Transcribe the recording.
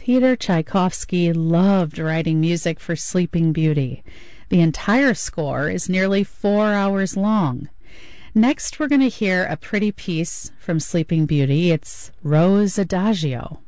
Peter Tchaikovsky loved writing music for Sleeping Beauty. The entire score is nearly 4 hours long. Next, we're going to hear a pretty piece from Sleeping Beauty. It's Rose Adagio.